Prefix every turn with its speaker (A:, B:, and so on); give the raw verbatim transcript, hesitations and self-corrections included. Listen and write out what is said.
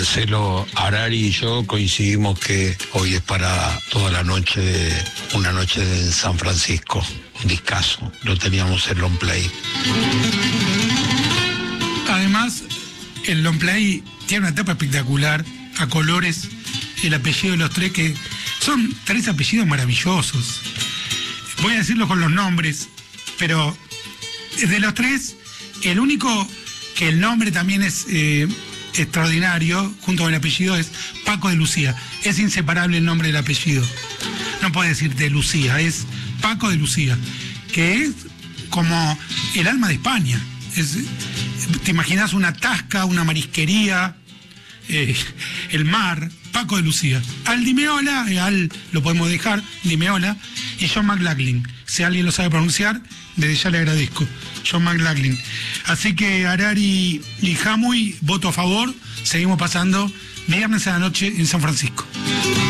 A: Marcelo, Harari y yo coincidimos que hoy es para toda la noche, de, una noche en San Francisco. Un discazo, lo teníamos en long play.
B: Además, el long play tiene una tapa espectacular, a colores, el apellido de los tres, que son tres apellidos maravillosos. Voy a decirlo con los nombres, pero de los tres, el único que el nombre también es eh, extraordinario, junto con el apellido, es Paco de Lucía. Es inseparable el nombre del apellido. No puedes decir de Lucía, es Paco de Lucía, que es como el alma de España. Es, te imaginas una tasca, una marisquería, eh, el mar, Paco de Lucía. Al Dimeola, eh, al lo podemos dejar, Dimeola, y John McLaughlin. Si alguien lo sabe pronunciar, desde ya le agradezco. John McLaughlin. Así que Harari y Jamuy, voto a favor. Seguimos pasando viernes a la noche en San Francisco.